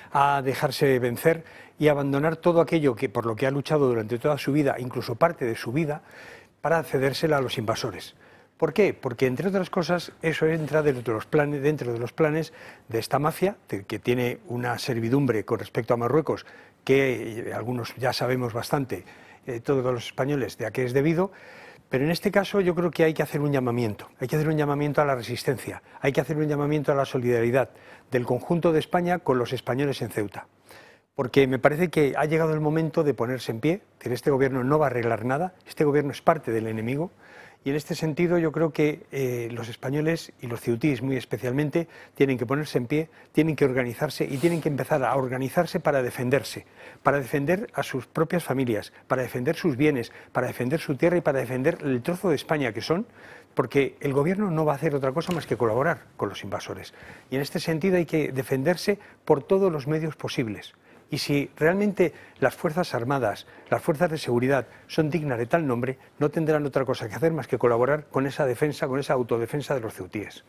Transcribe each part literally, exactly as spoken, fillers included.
a dejarse vencer y a abandonar todo aquello que por lo que ha luchado durante toda su vida, incluso parte de su vida, para cedérsela a los invasores. ¿Por qué? Porque, entre otras cosas, eso entra dentro de los planes, dentro de los planes de esta mafia, de, que tiene una servidumbre con respecto a Marruecos, que eh, algunos ya sabemos bastante, eh, todos los españoles, de a qué es debido. Pero en este caso yo creo que hay que hacer un llamamiento, hay que hacer un llamamiento a la resistencia, hay que hacer un llamamiento a la solidaridad del conjunto de España con los españoles en Ceuta. Porque me parece que ha llegado el momento de ponerse en pie, que este gobierno no va a arreglar nada, este gobierno es parte del enemigo, y en este sentido yo creo que eh, los españoles y los ceutíes muy especialmente tienen que ponerse en pie, tienen que organizarse y tienen que empezar a organizarse para defenderse, para defender a sus propias familias, para defender sus bienes, para defender su tierra y para defender el trozo de España que son, porque el gobierno no va a hacer otra cosa más que colaborar con los invasores. Y en este sentido hay que defenderse por todos los medios posibles. Y si realmente las Fuerzas Armadas, las Fuerzas de Seguridad son dignas de tal nombre, no tendrán otra cosa que hacer más que colaborar con esa defensa, con esa autodefensa de los ceutíes.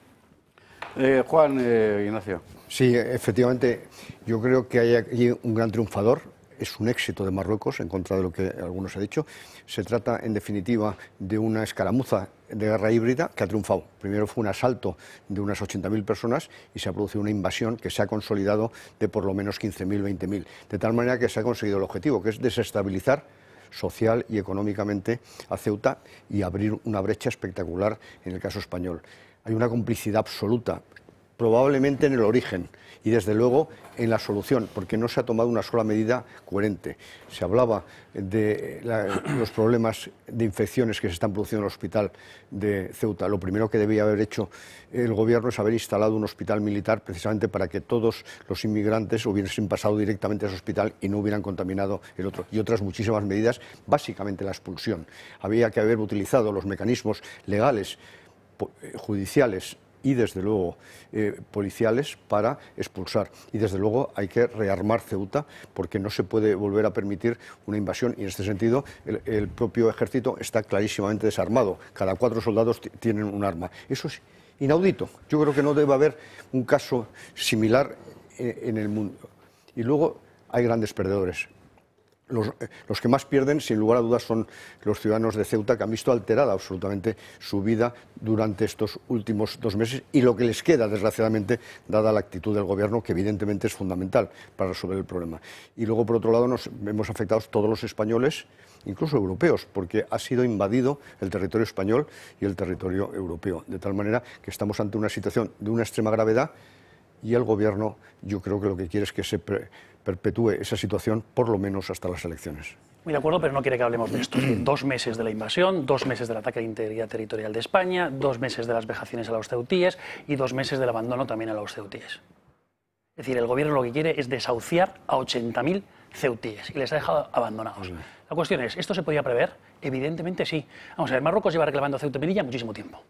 Eh, Juan, eh, Ignacio. Sí, efectivamente, yo creo que hay aquí un gran triunfador. Es un éxito de Marruecos, en contra de lo que algunos han dicho. Se trata, en definitiva, de una escaramuza de guerra híbrida que ha triunfado. Primero fue un asalto de unas ochenta mil personas y se ha producido una invasión que se ha consolidado de por lo menos quince mil, veinte mil. De tal manera que se ha conseguido el objetivo, que es desestabilizar social y económicamente a Ceuta y abrir una brecha espectacular en el caso español. Hay una complicidad absoluta, probablemente en el origen y desde luego en la solución, porque no se ha tomado una sola medida coherente. Se hablaba de la, los problemas de infecciones que se están produciendo en el hospital de Ceuta. Lo primero que debía haber hecho el gobierno es haber instalado un hospital militar precisamente para que todos los inmigrantes hubiesen pasado directamente a ese hospital y no hubieran contaminado el otro. Y otras muchísimas medidas, básicamente la expulsión. Había que haber utilizado los mecanismos legales, judiciales y desde luego eh, policiales para expulsar. Y desde luego hay que rearmar Ceuta porque no se puede volver a permitir una invasión y en este sentido el, el propio ejército está clarísimamente desarmado. Cada cuatro soldados tienen un arma. Eso es inaudito. Yo creo que no debe haber un caso similar en, en el mundo. Y luego hay grandes perdedores. Los, los que más pierden, sin lugar a dudas, son los ciudadanos de Ceuta, que han visto alterada absolutamente su vida durante estos últimos dos meses y lo que les queda, desgraciadamente, dada la actitud del gobierno, que evidentemente es fundamental para resolver el problema. Y luego, por otro lado, nos vemos afectados todos los españoles, incluso europeos, porque ha sido invadido el territorio español y el territorio europeo, de tal manera que estamos ante una situación de una extrema gravedad y el gobierno, yo creo que lo que quiere es que se pre perpetúe esa situación por lo menos hasta las elecciones. Muy de acuerdo, pero no quiere que hablemos de esto. Dos meses de la invasión, dos meses del ataque a la integridad territorial de España, dos meses de las vejaciones a los ceutíes y dos meses del abandono también a los ceutíes. Es decir, el gobierno lo que quiere es desahuciar a ochenta mil ceutíes y les ha dejado abandonados. Sí. La cuestión es, ¿esto se podía prever? Evidentemente sí. Vamos a ver, Marruecos lleva reclamando a Ceuta y Melilla muchísimo tiempo.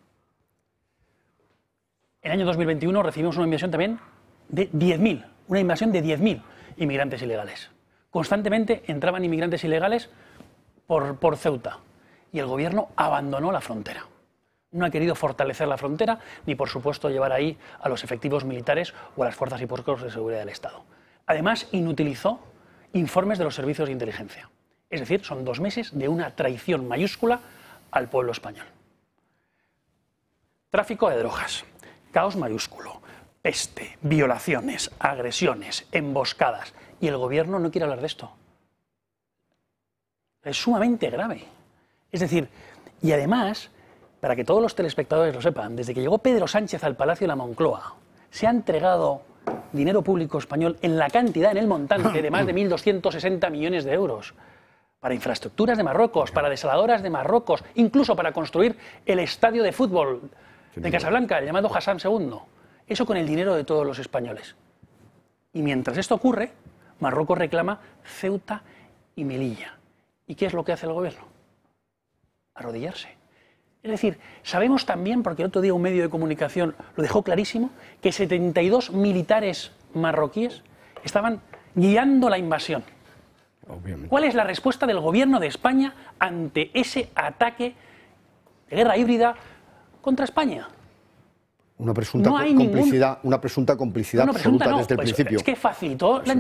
En el año dos mil veintiuno recibimos una invasión también de diez mil, una invasión de diez mil inmigrantes ilegales. Constantemente entraban inmigrantes ilegales por, por Ceuta y el gobierno abandonó la frontera. No ha querido fortalecer la frontera ni, por supuesto, llevar ahí a los efectivos militares o a las fuerzas y cuerpos de seguridad del Estado. Además, inutilizó informes de los servicios de inteligencia. Es decir, son dos meses de una traición mayúscula al pueblo español. Tráfico de drogas, caos mayúsculo, peste, violaciones, agresiones, emboscadas. Y el gobierno no quiere hablar de esto. Es sumamente grave. Es decir, y además, para que todos los telespectadores lo sepan, desde que llegó Pedro Sánchez al Palacio de la Moncloa, se ha entregado dinero público español en la cantidad, en el montante de más de mil doscientos sesenta millones de euros para infraestructuras de Marruecos, para desaladoras de Marruecos, incluso para construir el estadio de fútbol de Casablanca, el llamado Hassan segundo. Eso con el dinero de todos los españoles. Y mientras esto ocurre, Marruecos reclama Ceuta y Melilla. ¿Y qué es lo que hace el gobierno? Arrodillarse. Es decir, sabemos también, porque el otro día un medio de comunicación lo dejó clarísimo, que setenta y dos militares marroquíes estaban guiando la invasión. Obviamente. ¿Cuál es la respuesta del gobierno de España ante ese ataque de guerra híbrida contra España? Una presunta, no complicidad, ningún... una presunta complicidad no, no, absoluta no, desde el pues principio. Es que facilitó la